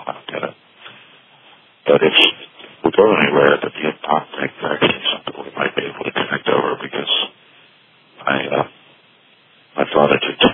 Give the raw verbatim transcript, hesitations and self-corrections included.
I'll get it. But if we go anywhere that the contact is actually something we might be able to connect over, because I, uh, I thought it took